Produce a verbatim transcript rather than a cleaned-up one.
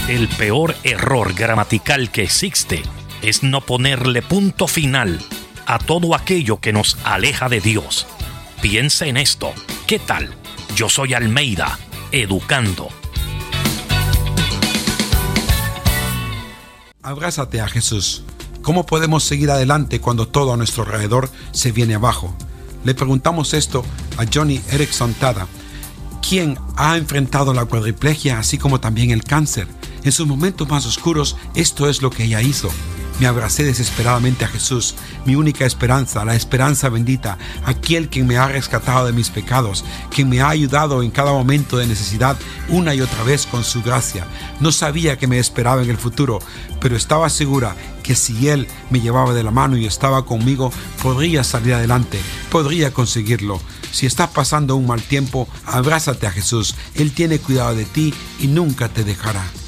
El peor error gramatical que existe es no ponerle punto final a todo aquello que nos aleja de Dios. Piensa en esto. ¿Qué tal? Yo soy Almeida, educando. Abrázate a Jesús. ¿Cómo podemos seguir adelante cuando todo a nuestro alrededor se viene abajo? Le preguntamos esto a Joni Eareckson Tada, quien ha enfrentado la cuadriplegia así como también el cáncer. En sus momentos más oscuros, esto es lo que ella hizo. Me abracé desesperadamente a Jesús, mi única esperanza, la esperanza bendita, aquel quien me ha rescatado de mis pecados, quien me ha ayudado en cada momento de necesidad una y otra vez con su gracia. No sabía qué me esperaba en el futuro, pero estaba segura que si Él me llevaba de la mano y estaba conmigo, podría salir adelante, podría conseguirlo. Si estás pasando un mal tiempo, abrázate a Jesús. Él tiene cuidado de ti y nunca te dejará.